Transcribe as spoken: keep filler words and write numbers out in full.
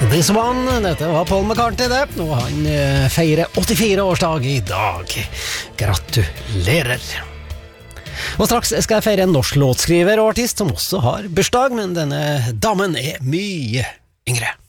This One, dette var Paul McCartney det, og han eh, feirer åttifire årsdag i dag. Gratulerer. Og straks skal jeg feire en norsk låtskriver og artist som også har bursdag, men denne damen er mye yngre.